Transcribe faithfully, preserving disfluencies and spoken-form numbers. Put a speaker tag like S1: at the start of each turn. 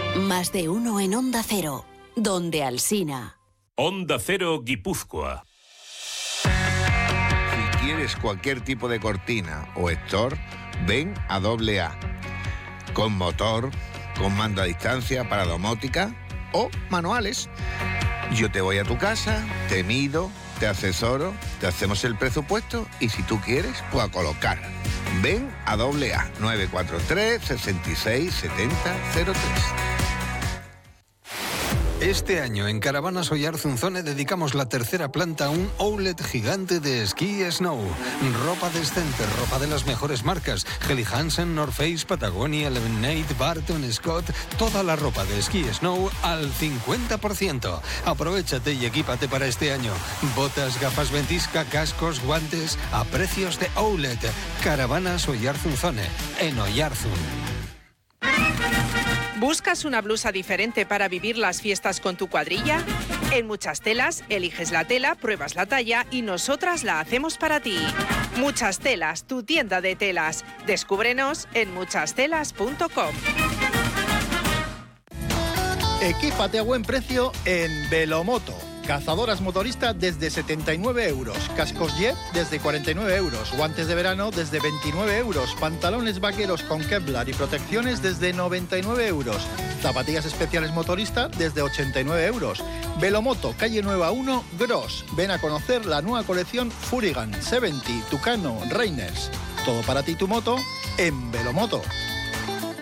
S1: Más de uno en Onda Cero, donde Alsina.
S2: Onda Cero Guipúzcoa.
S3: Si quieres cualquier tipo de cortina o store, ven a doble A. Con motor, con mando a distancia para domótica o manuales. Yo te voy a tu casa, te mido, te asesoro, te hacemos el presupuesto y si tú quieres, pues a colocar. Ven a doble A, nueve cuatro tres, seis seis siete cero cero tres.
S4: Este año en Caravanas Oyarzunzone dedicamos la tercera planta a un outlet gigante de esquí y snow. Ropa decente, ropa de las mejores marcas. Helly Hansen, North Face, Patagonia, Lemonade, Barton, Scott. Toda la ropa de esquí y snow al cincuenta por ciento. Aprovéchate y equípate para este año. Botas, gafas ventisca, cascos, guantes a precios de outlet. Caravanas Oyarzunzone en Oyarzun.
S5: ¿Buscas una blusa diferente para vivir las fiestas con tu cuadrilla? En Muchas Telas, eliges la tela, pruebas la talla y nosotras la hacemos para ti. Muchas Telas, tu tienda de telas. Descúbrenos en muchas telas punto com.
S6: Equípate a buen precio en Velomoto. Cazadoras motoristas desde setenta y nueve euros, cascos Jet desde cuarenta y nueve euros, guantes de verano desde veintinueve euros, pantalones vaqueros con Kevlar y protecciones desde noventa y nueve euros, zapatillas especiales motoristas desde ochenta y nueve euros. Velomoto, calle Nueva uno, Gros. Ven a conocer la nueva colección Furigan, setenta, Tucano, Reiners. Todo para ti y tu moto en Velomoto.